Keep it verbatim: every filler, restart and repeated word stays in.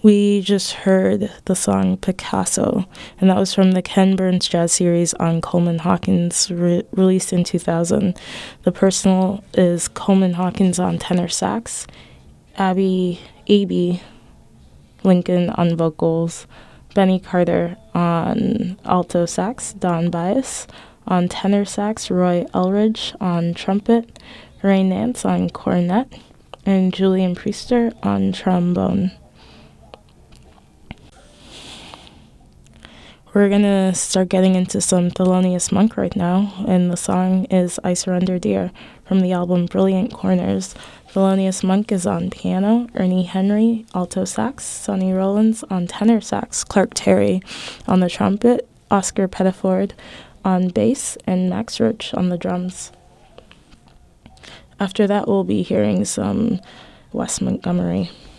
We just heard the song Picasso, and that was from the Ken Burns Jazz Series on Coleman Hawkins, re- released in two thousand. The personal is Coleman Hawkins on tenor sax, Abby A B Lincoln on vocals, Benny Carter on alto sax, Don Bias on tenor sax, Roy Elridge on trumpet, Ray Nance on cornet, and Julian Priester on trombone. We're going to start getting into some Thelonious Monk right now, and the song is I Surrender Dear from the album Brilliant Corners. Thelonious Monk is on piano, Ernie Henry, alto sax, Sonny Rollins on tenor sax, Clark Terry on the trumpet, Oscar Pettiford on bass, and Max Roach on the drums. After that, we'll be hearing some Wes Montgomery.